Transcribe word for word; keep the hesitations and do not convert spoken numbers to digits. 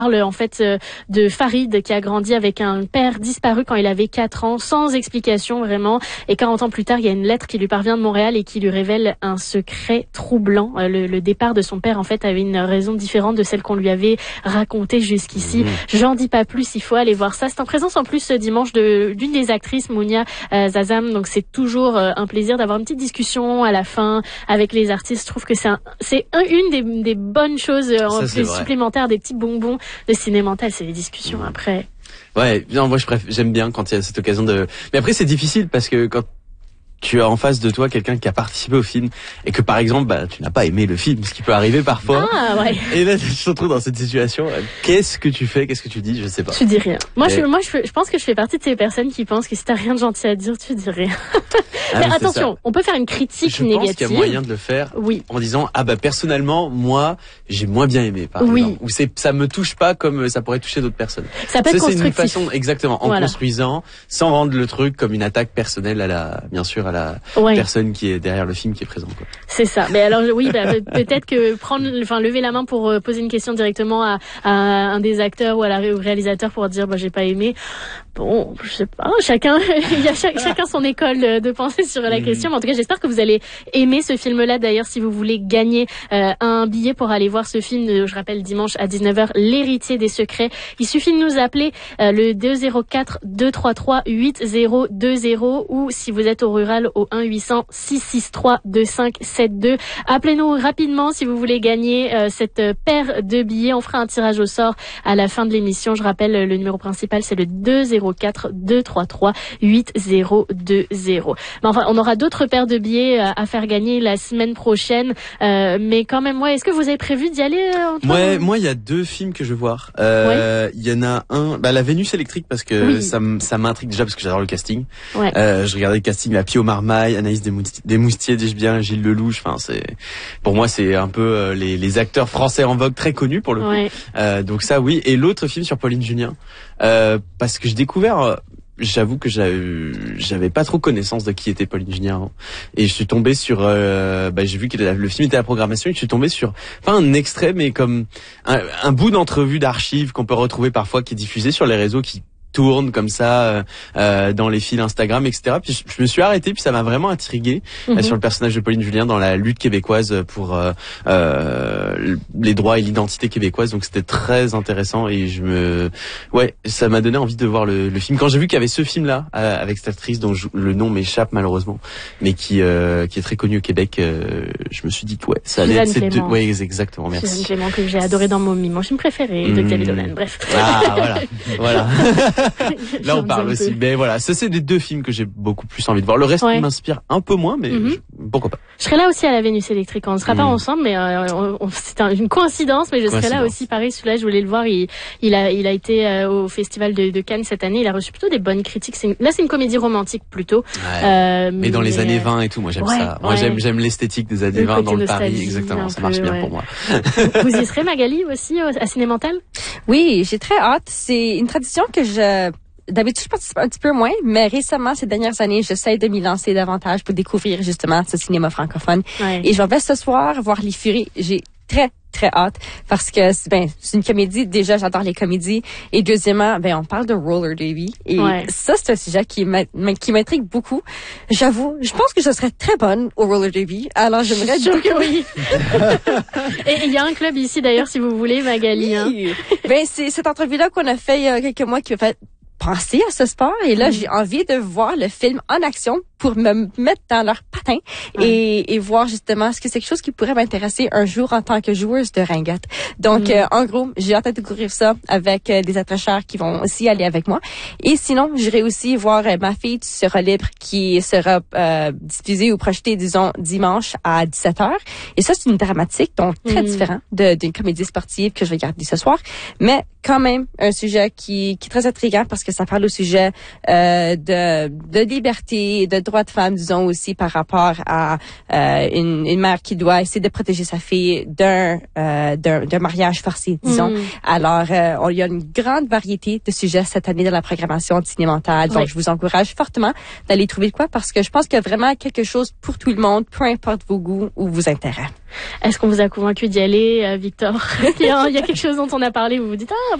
parle en fait euh, de Farid qui a grandi avec un père disparu quand il avait quatre ans, sans explication vraiment. Et quarante ans plus tard, il y a une lettre qui lui parvient de Montréal et qui lui révèle un secret troublant. Euh, le, le départ de son père en fait avait une raison différente de celle qu'on lui avait racontée jusqu'ici. Mmh. J'en dis pas plus, il faut aller voir ça. C'est en présence en plus ce dimanche de d'une des actrices, Mounia euh, Zazam. Donc c'est toujours euh, un plaisir d'avoir une petite discussion à la fin avec les artistes. Je trouve que c'est un, c'est un, une des, des bonnes choses euh, ça, plus supplémentaires, des petits bonbons de Cinémental, c'est les discussions mmh. après. Ouais, non, moi je préfère, j'aime bien quand il y a cette occasion de. Mais après c'est difficile parce que quand tu as en face de toi quelqu'un qui a participé au film et que par exemple bah tu n'as pas aimé le film, ce qui peut arriver parfois. Ah ouais. Et là tu te retrouves dans cette situation. Qu'est-ce que tu fais? Qu'est-ce que tu dis? Je sais pas. Tu dis rien. Moi et... je moi je, je pense que je fais partie de ces personnes qui pensent que si t'as rien de gentil à dire, tu dis rien. Ah, mais, mais attention, on peut faire une critique je négative. Je pense qu'il y a moyen de le faire. Oui. En disant ah bah personnellement moi j'ai moins bien aimé par oui. exemple. Ou c'est ça me touche pas comme ça pourrait toucher d'autres personnes. Ça peut être ça, constructif. C'est une façon exactement en voilà. construisant sans rendre le truc comme une attaque personnelle à la bien sûr à la ouais. personne qui est derrière le film qui est présent quoi. C'est ça. Mais alors oui, bah, peut-être que prendre, enfin lever la main pour euh, poser une question directement à, à un des acteurs ou à la, au réalisateur pour dire bah j'ai pas aimé. Bon, je sais pas. Chacun, il y a chaque, chacun son école de pensée sur la mmh. question. Mais en tout cas, j'espère que vous allez aimer ce film-là. D'ailleurs, si vous voulez gagner euh, un billet pour aller voir ce film, euh, je rappelle dimanche à dix-neuf heures, L'Héritier des secrets. Il suffit de nous appeler euh, le deux zéro quatre deux trois trois huit zéro deux zéro ou si vous êtes au rural au un huit cents six six trois deux cinq sept deux. Appelez-nous rapidement si vous voulez gagner euh, cette paire de billets. On fera un tirage au sort à la fin de l'émission. Je rappelle le numéro principal, c'est le deux zéro quatre deux trois trois huit zéro deux zéro. Mais enfin, on aura d'autres paires de billets à faire gagner la semaine prochaine. Euh, mais quand même, ouais, est-ce que vous avez prévu d'y aller, Antoine? Ouais, moi, il y a deux films que je veux voir. Euh, il ouais. y en a un, bah, La Vénus électrique, parce que oui. ça, ça m'intrigue déjà parce que j'adore le casting. Ouais. Euh, je regardais le casting, la Pio Marmaille, Anaïs Desmoustiers, Desmoustiers, dis-je bien, Gilles Lelouch. Enfin, c'est, pour moi, c'est un peu euh, les, les acteurs français en vogue très connus pour le ouais. coup. Euh, donc ça, oui. Et l'autre film sur Pauline Julien, euh, parce que j'ai découvert. J'avoue que j'avais pas trop connaissance de qui était Pauline Julien avant. Et je suis tombé sur, euh, bah, j'ai vu que le film était à la programmation et je suis tombé sur, pas un extrait, mais comme un, un bout d'entrevue d'archives qu'on peut retrouver parfois qui est diffusé sur les réseaux qui tourne comme ça euh, dans les fils Instagram, et cetera. Puis je, je me suis arrêté, puis ça m'a vraiment intrigué mm-hmm. euh, sur le personnage de Pauline Julien dans la lutte québécoise pour euh, euh, les droits et l'identité québécoise. Donc c'était très intéressant et je me, ouais, ça m'a donné envie de voir le, le film. Quand j'ai vu qu'il y avait ce film-là euh, avec cette actrice dont je, le nom m'échappe malheureusement, mais qui euh, qui est très connue au Québec, euh, je me suis dit que ouais, ça allait être ces deux. Ouais, exactement. Merci. Suzanne Clément que j'ai adoré dans Mommy, mon film préféré mm. de Xavier Dolan. Bref. Ah voilà, voilà. Là on parle aussi, mais voilà, ça c'est des deux films que j'ai beaucoup plus envie de voir. Le reste ouais. m'inspire un peu moins, mais mm-hmm. je, pourquoi pas. Je serai là aussi à la Vénus électrique. On ne sera mm. pas ensemble, mais euh, on, on, c'est un, une coïncidence, mais je serai là aussi. Pareil, celui-là, je voulais le voir. Il, il a, il a été euh, au Festival de, de Cannes cette année. Il a reçu plutôt des bonnes critiques. C'est une, là, c'est une comédie romantique plutôt. Ouais. Euh, mais, mais dans les années vingt et tout, moi j'aime ouais, ça. Moi ouais. j'aime, j'aime l'esthétique des années vingt dans le Paris, exactement. Ça marche peu, bien ouais. pour moi. Vous y serez, Magali, aussi à Cinémental? Oui, j'ai très hâte. C'est une tradition que je D'habitude, je participe un petit peu moins, mais récemment, ces dernières années, j'essaie de m'y lancer davantage pour découvrir justement ce cinéma francophone. Ouais. Et je vais ce soir voir Les Furies. J'ai très, très hâte parce que ben, c'est une comédie. Déjà, j'adore les comédies. Et deuxièmement, ben, on parle de roller derby. Et ouais. ça, c'est un sujet qui m'intrigue beaucoup. J'avoue, je pense que je serais très bonne au roller derby. Alors, j'aimerais dire que oui. Et il y a un club ici, d'ailleurs, si vous voulez, Magali. Oui. Hein. Ben, c'est cette entrevue-là qu'on a fait il y a quelques mois qui m'a fait penser à ce sport et là mmh. j'ai envie de voir le film en action pour me mettre dans leur patin mmh. et, et voir justement est-ce que c'est quelque chose qui pourrait m'intéresser un jour en tant que joueuse de ringuette. Donc mmh. euh, en gros, j'ai hâte de découvrir ça avec euh, des accrocheurs qui vont aussi aller avec moi. Et sinon, j'irai aussi voir euh, Ma fille tu seras libre qui sera euh, diffusée ou projetée disons dimanche à dix-sept heures. Et ça c'est une dramatique donc très mmh. différent de d'une comédie sportive que je vais regarder ce soir, mais quand même un sujet qui qui est très intriguant parce que ça parle au sujet euh, de de liberté, de droits de femmes, disons aussi par rapport à euh, une, une mère qui doit essayer de protéger sa fille d'un euh, d'un, d'un mariage forcé, disons. Mm. Alors, euh, on, il y a une grande variété de sujets cette année dans la programmation de ciné mental. Donc, oui. je vous encourage fortement d'aller trouver de quoi parce que je pense qu'il y a vraiment quelque chose pour tout le monde, peu importe vos goûts ou vos intérêts. Est-ce qu'on vous a convaincu d'y aller, euh, Victor? il, y a, il y a quelque chose dont on a parlé où vous vous dites ah